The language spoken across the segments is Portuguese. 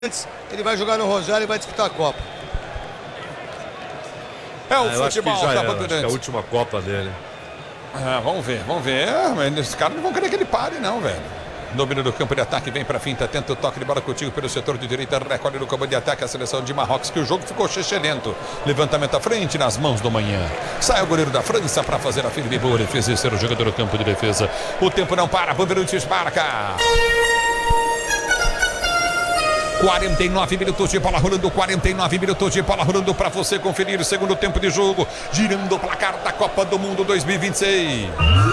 Ele vai jogar no Rosário e vai disputar a Copa. É o futebol, acho que é a última Copa dele. Vamos ver. Mas esses caras não vão querer que ele pare, não, velho. Domínio do campo de ataque, vem pra finta, tenta o toque de bola contigo pelo setor de direita, recolhe no campo de ataque a seleção de Marrocos, que o jogo ficou lento. Levantamento à frente, nas mãos do Manhã. Sai o goleiro da França pra fazer a firme boa defesa e ser o jogador do campo de defesa. O tempo não para, Bandeirantes marca. 49 minutos de bola rolando, 49 minutos de bola rolando para você conferir o segundo tempo de jogo, girando o placar da Copa do Mundo 2026.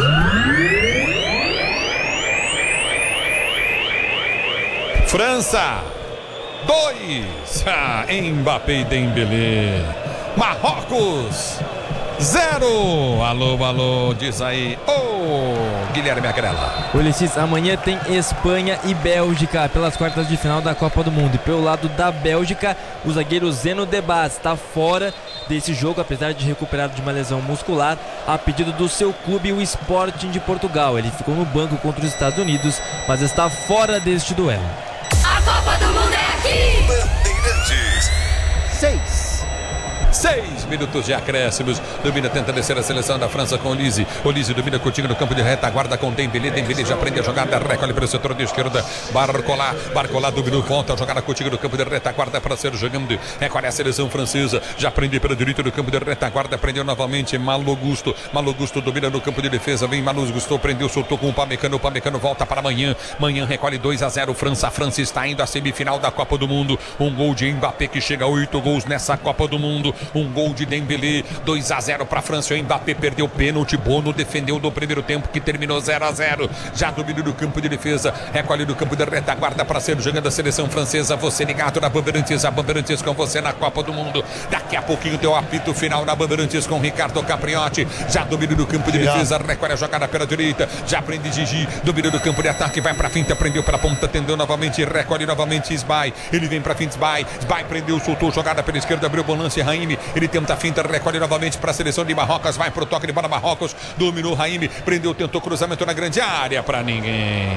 França 2, Mbappé e Dembélé. Marrocos 0. Alô, diz aí, Guilherme Agrela. Ulisses, amanhã tem Espanha e Bélgica pelas quartas de final da Copa do Mundo. E pelo lado da Bélgica, o zagueiro Zeno Debas está fora desse jogo, apesar de recuperado de uma lesão muscular, a pedido do seu clube, o Sporting de Portugal. Ele ficou no banco contra os Estados Unidos, mas está fora deste duelo. A Copa do Mundo é aqui! Bandeirantes. 6 minutos de acréscimos. Domina, tenta descer a seleção da França com Olise. Olise domina contigo no campo de retaguarda com Dembélé. Dembélé já aprende a jogada, recolhe pelo setor de esquerda. Barcola dominou, volta a jogada contigo no campo de retaguarda para ser jogando. Recolhe a seleção francesa. Já prende pela direita do campo de retaguarda. Prendeu novamente Malo Gusto. Malo Gusto domina no campo de defesa. Vem Malo Gusto, prendeu, soltou com o Pamecano. O Pamecano volta para Manhã. Manhã recolhe 2-0. A França está indo à semifinal da Copa do Mundo. Um gol de Mbappé que chega a 8 gols nessa Copa do Mundo. Um gol de Dembélé, 2-0 para a França. O Mbappé perdeu o pênalti. Bono defendeu no primeiro tempo, que terminou 0-0. Já domínio do campo de defesa, recolhe do campo de retaguarda para ser jogando a seleção francesa. Você ligado na Bandeirantes, a Bandeirantes com você na Copa do Mundo. Daqui a pouquinho tem o apito final na Bandeirantes com Ricardo Capriotti. Já domínio do campo de defesa, recolhe a jogada pela direita. Já prende Gigi, domínio do campo de ataque, vai para a finta, prendeu pela ponta, tendeu novamente, recolhe novamente Sbai. Ele vem para a finta, Sbai prendeu, soltou, jogada pela esquerda, abriu o volante Raime. Ele tenta a finta, recolhe novamente para a seleção de Marrocos, vai pro toque de bola Marrocos, dominou Raime, prendeu, tentou cruzamento na grande área para ninguém.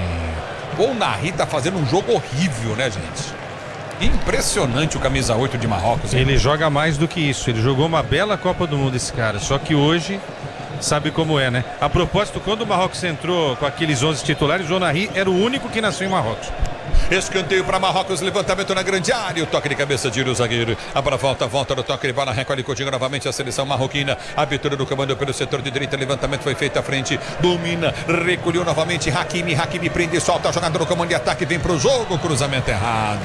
O Nahri tá fazendo um jogo horrível, né, gente? Impressionante o camisa 8 de Marrocos. Ele joga mais do que isso, ele jogou uma bela Copa do Mundo esse cara, só que hoje sabe como é, né? A propósito, quando o Marrocos entrou com aqueles 11 titulares, o Nahri era o único que nasceu em Marrocos. Escanteio para Marrocos, levantamento na grande área, o toque de cabeça de o zagueiro. A bola volta do toque de bola, recolhe contigo novamente a seleção marroquina. Abertura do comando pelo setor de direita, levantamento foi feito à frente, domina, recolheu novamente Hakimi prende, solta a jogada no comando de ataque, vem pro jogo, cruzamento errado.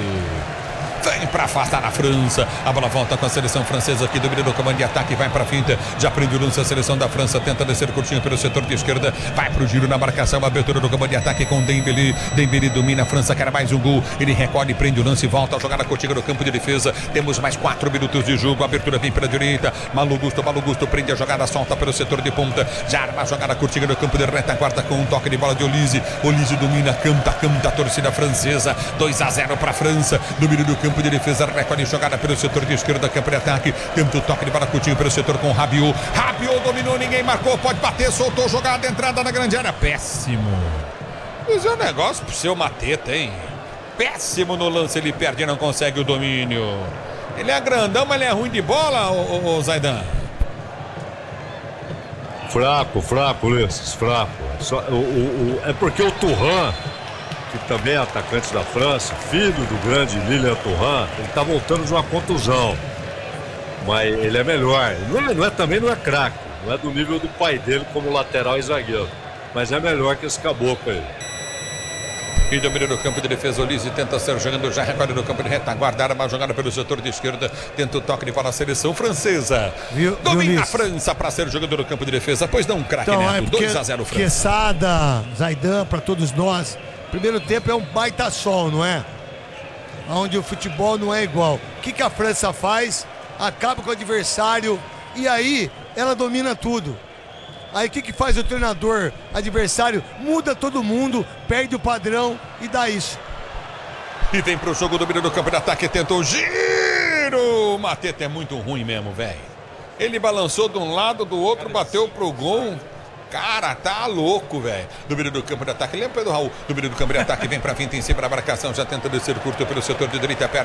Vem para afastar na França. A bola volta com a seleção francesa que domina no comando de ataque, vai para a finta. Já prende o lance a seleção da França, tenta descer curtinho pelo setor de esquerda. Vai pro giro na marcação, abertura do comando de ataque com Dembélé. Dembélé domina a França, quer mais um gol. Ele recolhe, prende o lance, volta a jogada contigo no campo de defesa. Temos mais 4 minutos de jogo. A abertura vem pela direita. Malo Gusto prende a jogada, solta pelo setor de ponta. Já arma a jogada curtinha no campo de retaguarda com um toque de bola de Olise. Olise domina, canta a torcida francesa. 2-0 para a França. Domínio do campo de defesa, recolhe jogada pelo setor de esquerda, campo de ataque, tenta o toque de bola curtinho pelo setor com Rabiot dominou, ninguém marcou, pode bater, soltou jogada, entrada na grande área, péssimo. Mas é um negócio pro seu Mateta, hein? Péssimo no lance, ele perde e não consegue o domínio. Ele é grandão, mas ele é ruim de bola, o Zaidan. Fraco, Ulisses, fraco. É porque o Thuram, que também é atacante da França, filho do grande Lilian Thuram, ele tá voltando de uma contusão. Mas ele é melhor. Também não é craque, não é do nível do pai dele como lateral e zagueiro. Mas é melhor que esse caboclo aí. E domina no campo de defesa, Olise tenta ser jogando, já recolhe no campo de retaguarda, uma jogada pelo setor de esquerda, tenta o toque de bola a seleção francesa. Domina a França para ser jogador no campo de defesa, pois não, craque Neto, 2-0 França. Quesada, Zaidan, para todos nós. Primeiro tempo é um baita sol, não é? Onde o futebol não é igual. O que a França faz? Acaba com o adversário e aí ela domina tudo. Aí o que faz o treinador adversário? Muda todo mundo, perde o padrão e dá isso. E vem pro jogo, domina no campo de ataque, tentou giro. O Mateta é muito ruim mesmo, velho. Ele balançou de um lado, do outro, bateu pro gol. Cara, tá louco, velho. Domínio do campo de ataque. Lembra do Raul? Domínio do campo de ataque. Vem pra frente em cima da marcação. Já tenta descer curto pelo setor de direita.